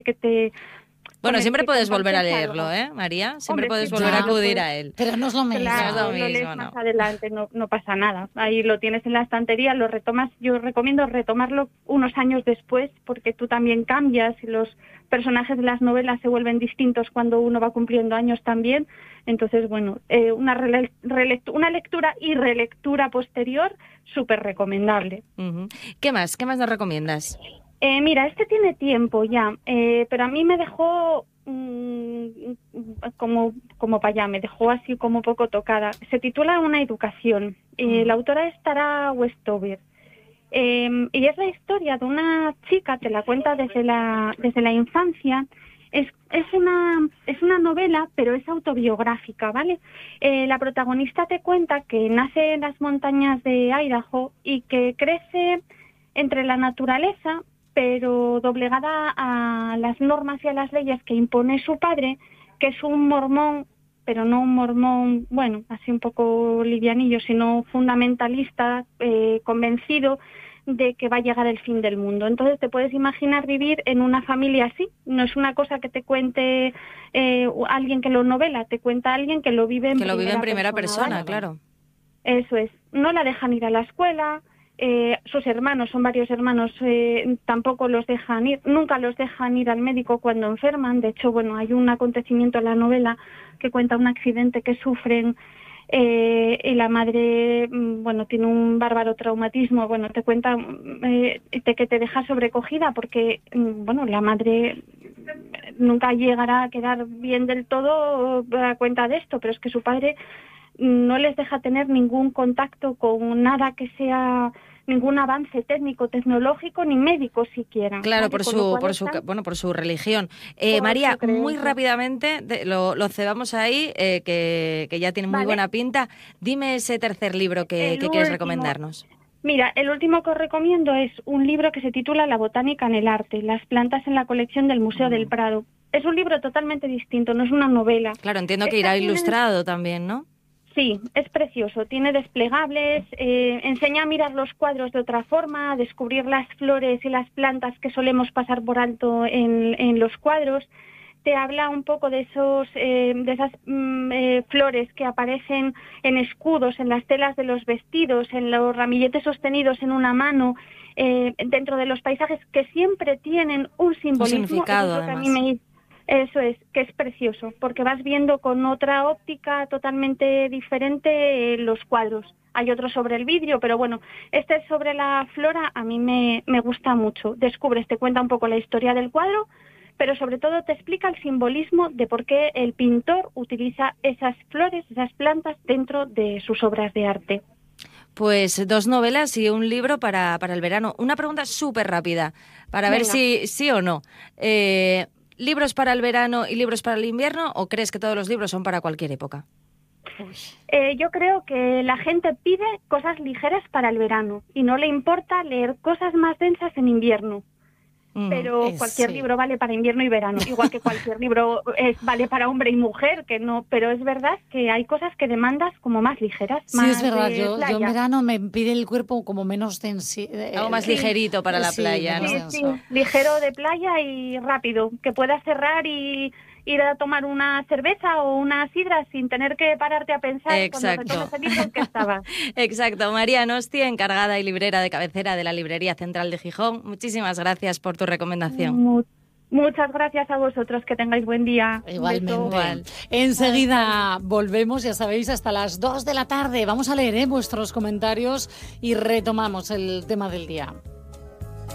que te... Bueno, siempre que puedes volver a compartes leerlo, algo. María? Siempre Hombre, puedes sí, volver a claro, acudir pues, a él. Pero no es lo mismo. claro, No es lo lo lees mismo, más ¿no? adelante, no pasa nada. Ahí lo tienes en la estantería, lo retomas. Yo recomiendo retomarlo unos años después, porque tú también cambias y los personajes de las novelas se vuelven distintos cuando uno va cumpliendo años también. Entonces, bueno, una lectura y relectura posterior, súper recomendable. Ujú. ¿Qué más? ¿Qué más nos recomiendas? Mira, este tiene tiempo ya, pero a mí me dejó como para allá, me dejó así como poco tocada. Se titula Una educación. La autora es Tara Westover. Y es la historia de una chica, te la cuenta desde la infancia. Es una novela, pero es autobiográfica, ¿vale? La protagonista te cuenta que nace en las montañas de Idaho y que crece entre la naturaleza, pero doblegada a las normas y a las leyes que impone su padre, que es un mormón, pero no un mormón, bueno, así un poco livianillo, sino fundamentalista, convencido de que va a llegar el fin del mundo. Entonces te puedes imaginar vivir en una familia así. No es una cosa que te cuente alguien que lo novela, te cuenta alguien que lo vive en primera persona, ¿vale? claro. Eso es. No la dejan ir a la escuela. Sus hermanos, son varios hermanos, tampoco los dejan ir, nunca los dejan ir al médico cuando enferman. De hecho, bueno, hay un acontecimiento en la novela que cuenta un accidente que sufren y la madre, bueno, tiene un bárbaro traumatismo. Bueno, te cuenta que te deja sobrecogida porque, bueno, la madre nunca llegará a quedar bien del todo a cuenta de esto, pero es que su padre no les deja tener ningún contacto con nada que sea ningún avance técnico, tecnológico ni médico siquiera. Claro, ¿vale? por su religión. Por María, su creencia. muy rápidamente, lo cebamos ahí, que ya tiene muy Vale. buena pinta. Dime ese tercer libro que quieres último. recomendarnos. Mira, el último que os recomiendo es un libro que se titula La botánica en el arte, las plantas en la colección del Museo del Prado. Es un libro totalmente distinto, no es una novela. Claro, entiendo que irá ilustrado también, ¿no? Sí, es precioso, tiene desplegables, enseña a mirar los cuadros de otra forma, a descubrir las flores y las plantas que solemos pasar por alto en los cuadros. Te habla un poco de esas flores que aparecen en escudos, en las telas de los vestidos, en los ramilletes sostenidos en una mano, dentro de los paisajes, que siempre tienen un simbolismo. Un significado, Eso es lo que además. a mí Eso es, que es precioso, porque vas viendo con otra óptica totalmente diferente los cuadros. Hay otros sobre el vidrio, pero bueno, este sobre la flora a mí me gusta mucho. Descubres, te cuenta un poco la historia del cuadro, pero sobre todo te explica el simbolismo de por qué el pintor utiliza esas flores, esas plantas dentro de sus obras de arte. Pues 2 novelas y un libro para el verano. Una pregunta súper rápida, para ver si sí o no. ¿Libros para el verano y libros para el invierno, o crees que todos los libros son para cualquier época? Yo creo que la gente pide cosas ligeras para el verano y no le importa leer cosas más densas en invierno. Pero cualquier libro vale para invierno y verano, igual que cualquier libro vale para hombre y mujer, que no, pero es verdad que hay cosas que demandas como más ligeras. Sí, más es verdad, yo en playa. verano me pide el cuerpo como menos algo más ligerito para la playa, ¿no? Sí, ligero de playa y rápido, que puedas cerrar y ir a tomar una cerveza o una sidra sin tener que pararte a pensar. Exacto. Cuando retomes el libro en que estabas. Exacto. María Nostia, encargada y librera de cabecera de la Librería Central de Gijón, muchísimas gracias por tu recomendación. Muchas gracias a vosotros, que tengáis buen día. Igualmente. Enseguida volvemos, ya sabéis, hasta las 2 de la tarde. Vamos a leer vuestros comentarios y retomamos el tema del día.